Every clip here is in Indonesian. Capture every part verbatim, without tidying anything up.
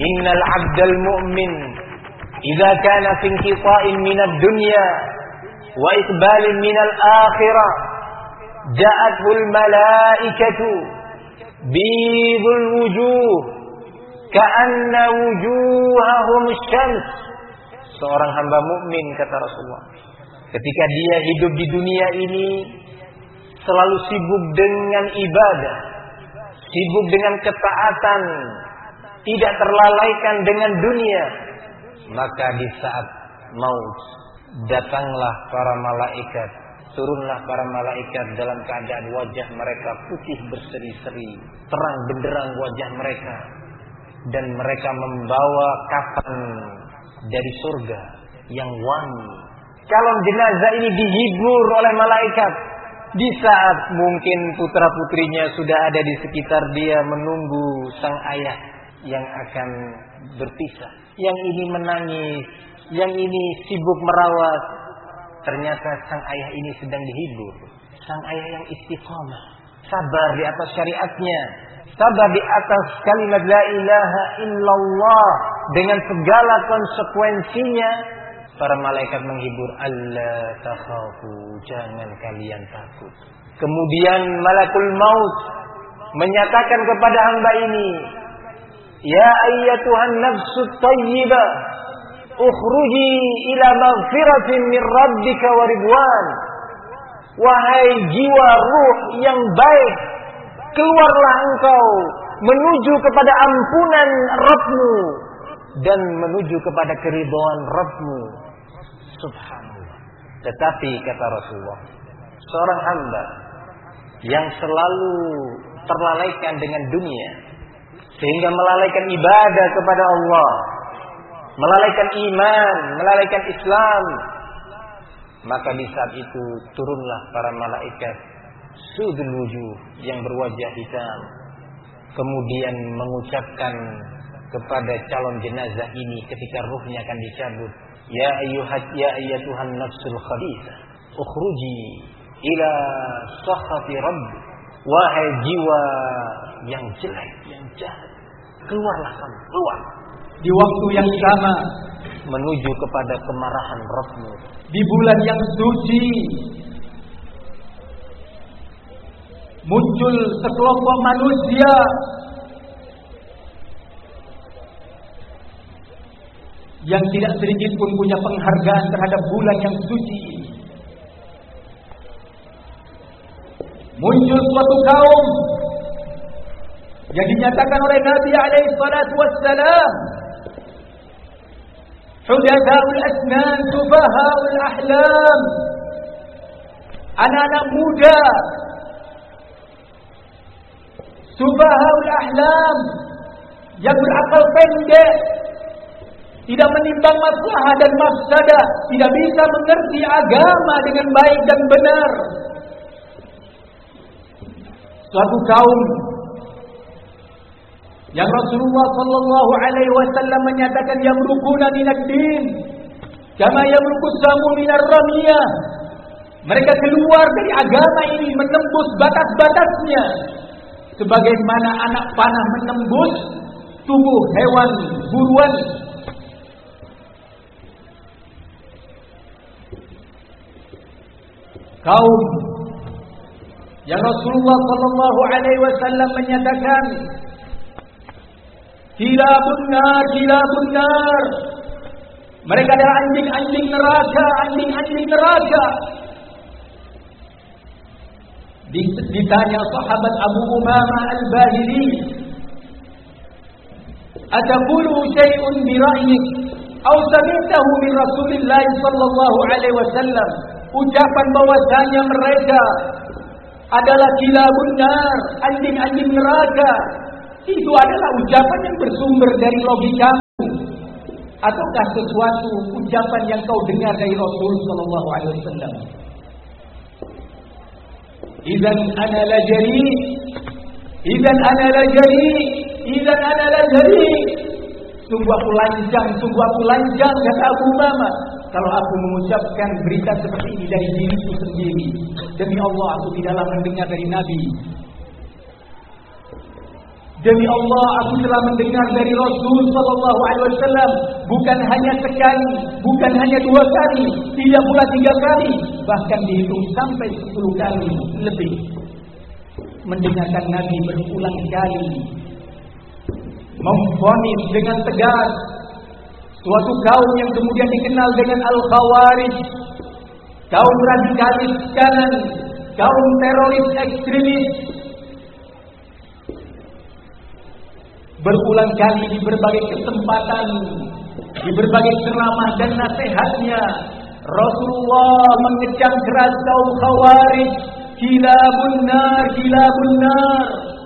innal 'abdal mu'min idza kana fi inqita'in minad dunya wa iqbalin minal akhirah ja'atul malaikatu bidul wujuh ka'anna wujuhahum syams. Seorang hamba mukmin, kata Rasulullah, ketika dia hidup di dunia ini selalu sibuk dengan ibadah, sibuk dengan ketaatan, tidak terlalaikan dengan dunia, maka di saat maut datanglah para malaikat, turunlah para malaikat dalam keadaan wajah mereka putih berseri-seri, terang benderang wajah mereka, dan mereka membawa kafan dari surga yang wangi. Calon jenazah ini dihibur oleh malaikat di saat mungkin putra-putrinya sudah ada di sekitar dia menunggu sang ayah yang akan berpisah. Yang ini menangis, yang ini sibuk merawat. Ternyata sang ayah ini sedang dihibur. Sang ayah yang istiqamah, sabar di atas syariatnya, sabar di atas kalimat la ilaha illallah dengan segala konsekuensinya. Para malaikat menghibur, alla takhafu, jangan kalian takut. Kemudian malakul maut menyatakan kepada hamba ini, ya ayyatuhan nafsut thayyibah, ukhruji ila maghfiratin min rabbika wa ridwan. Wahai jiwa ruh yang baik, keluarlah engkau menuju kepada ampunan Rabbmu dan menuju kepada keridhaan Rabbmu. Subhanallah. Tetapi kata Rasulullah, seorang hamba yang selalu terlalaikan dengan dunia sehingga melalaikan ibadah kepada Allah, melalaikan iman, melalaikan Islam, maka di saat itu turunlah para malaikat sudul wujuh yang berwajah hitam, kemudian mengucapkan kepada calon jenazah ini ketika ruhnya akan dicabut, ya ayyuhat ya ayyatuhan nafsul khabithah, ukhruji ila sakhati rabbi. Wahai jiwa yang jelek, yang jahat, keluarlah kamu, keluar. Di waktu yang sama menuju kepada kemarahan Rabbmu. Di bulan yang suci muncul sekelompok manusia yang tidak sedikit pun punya penghargaan terhadap bulan yang suci ini. Muncul suatu kaum yang dinyatakan oleh Nabi alaihi salatu wassalam, hudathaul asnan, sufahaul ahlam, anak-anak muda, sufahaul ahlam, yang berakal pendek, tidak menimbang maslahat dan mafsadah, tidak bisa mengerti agama dengan baik dan benar. Suatu kaum yang Rasulullah sallallahu alaihi wasallam menyatakan yamruquna minad din kama yamruqus samu minar ramiyah. Mereka keluar dari agama ini menembus batas-batasnya sebagaimana anak panah menembus tubuh hewan buruan. Kaum yang Rasulullah sallallahu alaihi wasallam menyatakan kilabun nar, kilabun nar. Mereka adalah anjing-anjing neraka, anjing-anjing neraka. Ditanya sahabat Abu Umamah Al-Bahili, ataqulu syai'un bi ra'yik aw sami'tahu min Rasulillah sallallahu alaihi wasallam? Ucapan bahwasanya mereka adalah kilabun nar, anjing-anjing neraka, itu adalah ucapan yang bersumber dari logikamu ataukah sesuatu ucapan yang kau dengar dari Rasul sallallahu alaihi wasallam? Idzan ana la jari, idzan ana la jari, idzan ana la jari. Sungguh aku lancang, sungguh aku lancang, kata Abu Umamah, kalau aku mengucapkan berita seperti ini dari diriku sendiri. Demi Allah, aku tidaklah mendengar dari Nabi. Demi Allah, aku telah mendengar dari Rasul sallallahu alaihi wasallam bukan hanya sekali, bukan hanya dua kali, tidak pula tiga kali, bahkan dihitung sampai sepuluh kali lebih. Mendengarkan Nabi berulang kali memvonis dengan tegas suatu kaum yang kemudian dikenal dengan Al-Khawarij, kaum radikalis kanan, kaum teroris ekstremis. Berulang kali di berbagai kesempatan, di berbagai ceramah dan nasihatnya, Rasulullah mengecam keras kaum Khawarij, kilabun nar, kilabun nar.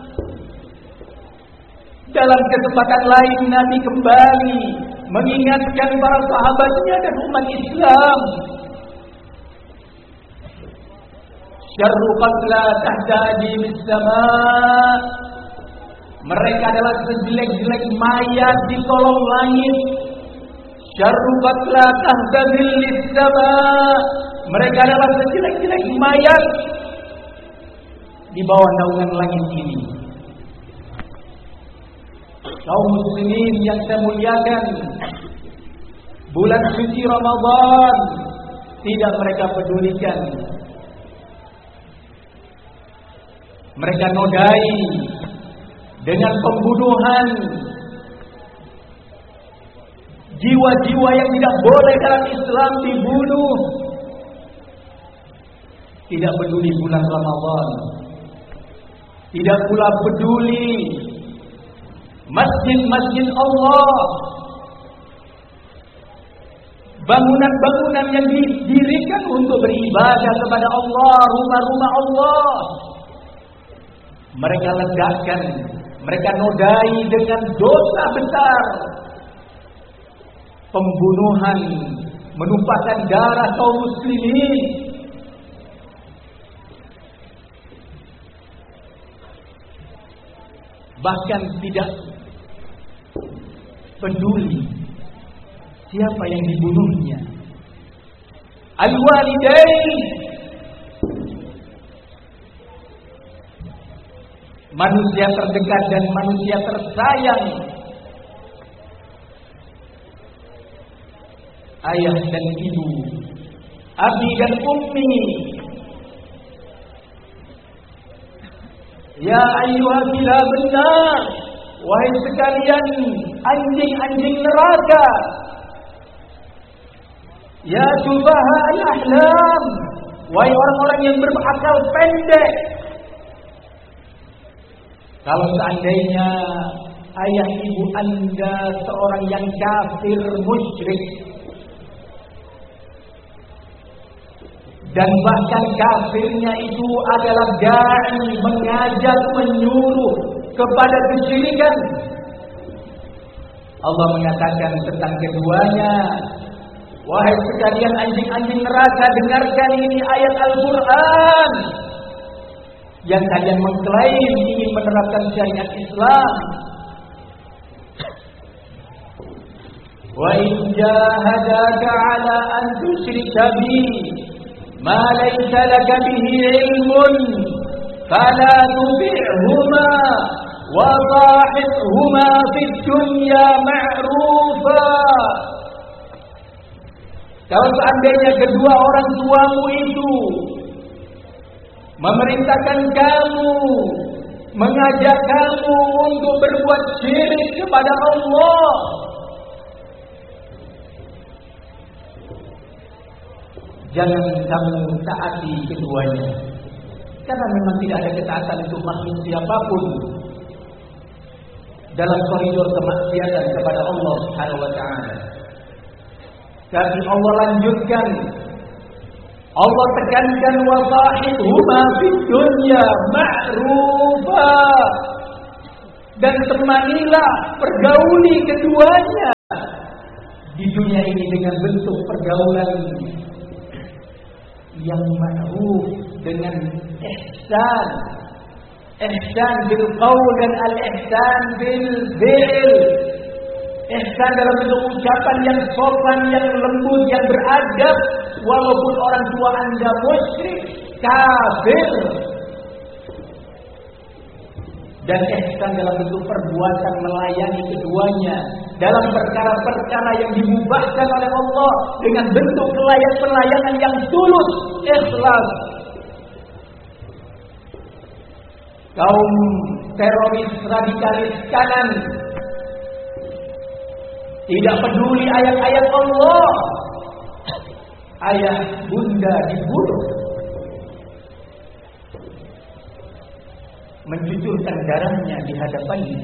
Dalam kesempatan lain Nabi kembali mengingatkan para sahabatnya dan umat Islam, syarru qatla tahta adibis sama', mereka adalah sejelek-jelek mayat di kolong langit. Syarru qatla tahta dhillis sama', mereka adalah sejelek-jelek mayat di bawah naungan langit ini. Kaum muslimin yang saya muliakan, bulan suci Ramadan tidak mereka pedulikan. Mereka nodai dengan pembunuhan jiwa-jiwa yang tidak boleh dalam Islam dibunuh. Tidak peduli bulan Ramadan, tidak pula peduli masjid-masjid Allah, bangunan-bangunan yang didirikan untuk beribadah kepada Allah, rumah-rumah Allah. Mereka ledakan, mereka nodai dengan dosa besar, pembunuhan, menumpahkan darah kaum muslimin. Bahkan tidak peduli siapa yang dibunuhnya. Al-walidain, manusia terdekat dan manusia tersayang, ayah dan ibu, abi dan ummi. Ya ayyuhal kilabun nar, wahai sekalian anjing-anjing neraka. Ya subaha al-ahlam, wahai orang-orang yang berakal pendek. Kalau seandainya ayah ibu Anda seorang yang kafir musyrik, dan bahkan kafirnya itu adalah dai, mengajak, menyuruh kepada kesyirikan, Allah mengatakan tentang keduanya, wahai sekalian anjing-anjing neraka, dengarkan ini ayat Al-Quran yang kalian mengklaim ingin menerapkan syariat Islam. Wa in jahadaka ala an tusyrika bi ma laysa laka bihi ilmun fala tuti'huma wa sahibhuma fid dunya ma'rufa. Kalau seandainya kedua orang tuamu itu memerintahkan kamu, mengajak kamu untuk berbuat syirik kepada Allah, jangan kamu taati keduanya, karena memang tidak ada ketaatan untuk makhluk siapapun dalam koridor kemaksiatan kepada Allah Subhanahu wa taala. Tapi Allah lanjutkan, Allah tekankan wa sahibhuma fid dunya ma'rufa, dan temanilah, pergauli keduanya di dunia ini dengan bentuk pergaulan yang ma'ruf, dengan ihsan, ihsan bil qaul dan al-ihsan bil fi'l. Ihsan dalam bentuk ucapan yang sopan, yang lembut, yang beradab, walaupun orang tua Anda musyrik, kafir. dan ihsan dalam bentuk perbuatan melayani keduanya dalam perkara-perkara yang dimubahkan oleh Allah dengan bentuk pelayan-pelayanan yang tulus, ikhlas. Kaum teroris radikalis kanan tidak peduli ayat-ayat Allah, ayah bunda dibunuh, mencucurkan darahnya di hadapannya.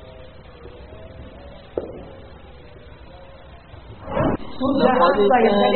Sudah apa yang